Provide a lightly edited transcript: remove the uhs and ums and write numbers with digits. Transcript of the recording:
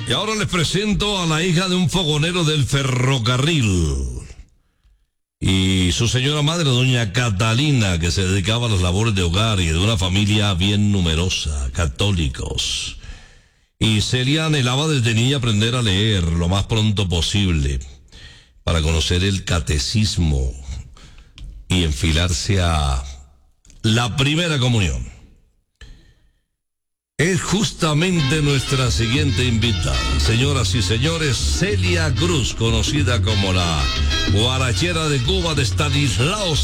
Y ahora les presento a la hija de un fogonero del ferrocarril y su señora madre, doña Catalina, que se dedicaba a las labores de hogar y de una familia bien numerosa, católicos. Y Celia anhelaba desde niña aprender a leer lo más pronto posible para conocer el catecismo y enfilarse a la primera comunión. Es justamente nuestra siguiente invitada, señoras y señores, Celia Cruz, conocida como la guarachera de Cuba de Estanislao